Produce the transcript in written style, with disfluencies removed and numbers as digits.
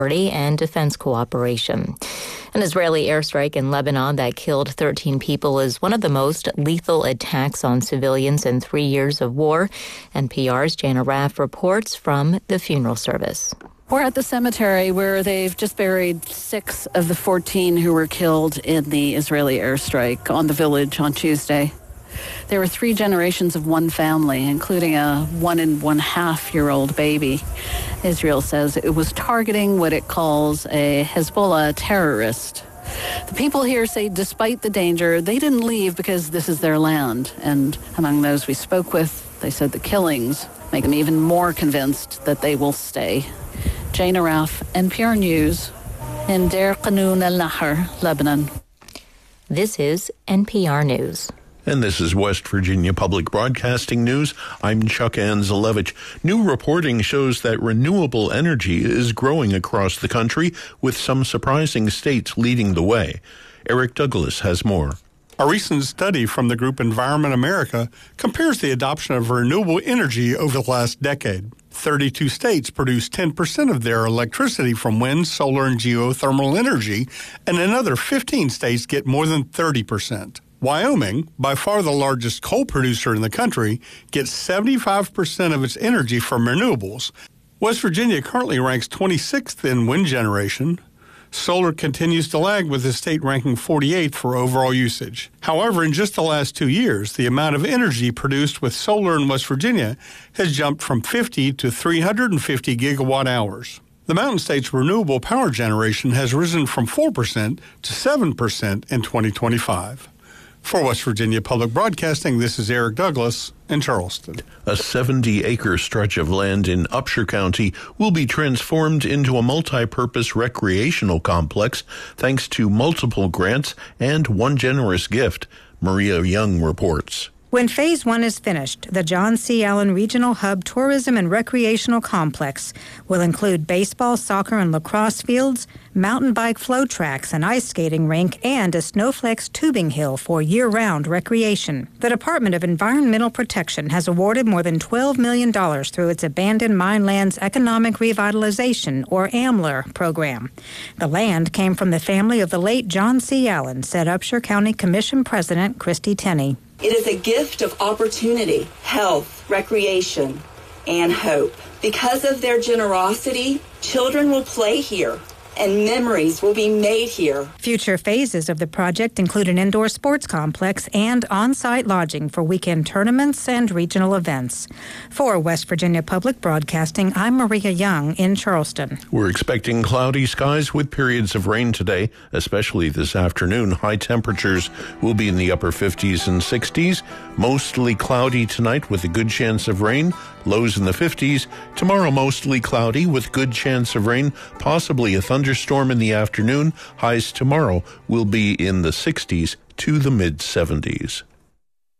and defense cooperation. An Israeli airstrike in Lebanon that killed 13 people is one of the most lethal attacks on civilians in 3 years of war. NPR's Jana Raff reports from the funeral service. We're at the cemetery where they've just buried 6 of the 14 who were killed in the Israeli airstrike on the village on Tuesday. There were 3 generations of one family, including a 1.5-year-old baby. Israel says it was targeting what it calls a Hezbollah terrorist. The people here say despite the danger, they didn't leave because this is their land. And among those we spoke with, they said the killings make them even more convinced that they will stay. Jana Raff, NPR News, in Deir Qanoun al-Nahar, Lebanon. This is NPR News. And this is West Virginia Public Broadcasting News. I'm Chuck Anzelevich. New reporting shows that renewable energy is growing across the country, with some surprising states leading the way. Eric Douglas has more. A recent study from the group Environment America compares the adoption of renewable energy over the last decade. 32 states produce 10% of their electricity from wind, solar, and geothermal energy, and another 15 states get more than 30%. Wyoming, by far the largest coal producer in the country, gets 75% of its energy from renewables. West Virginia currently ranks 26th in wind generation. Solar continues to lag, with the state ranking 48th for overall usage. However, in just the last 2 years, the amount of energy produced with solar in West Virginia has jumped from 50 to 350 gigawatt hours. The Mountain State's renewable power generation has risen from 4% to 7% in 2025. For West Virginia Public Broadcasting, this is Eric Douglas in Charleston. A 70-acre stretch of land in Upshur County will be transformed into a multi-purpose recreational complex thanks to multiple grants and one generous gift. Maria Young reports. When Phase 1 is finished, the John C. Allen Regional Hub Tourism and Recreational Complex will include baseball, soccer, and lacrosse fields, mountain bike flow tracks, an ice skating rink, and a Snowflex tubing hill for year-round recreation. The Department of Environmental Protection has awarded more than $12 million through its Abandoned Mine Lands Economic Revitalization, or AMLR, program. The land came from the family of the late John C. Allen, said Upshur County Commission President Christy Tenney. It is a gift of opportunity, health, recreation, and hope. Because of their generosity, children will play here, and memories will be made here. Future phases of the project include an indoor sports complex and on-site lodging for weekend tournaments and regional events. For West Virginia Public Broadcasting, I'm Maria Young in Charleston. We're expecting cloudy skies with periods of rain today, especially this afternoon. High temperatures will be in the upper 50s and 60s. Mostly cloudy tonight with a good chance of rain. Lows in the 50s. Tomorrow mostly cloudy with good chance of rain, possibly a thunderstorm in the afternoon. Highs tomorrow will be in the 60s to the mid-70s.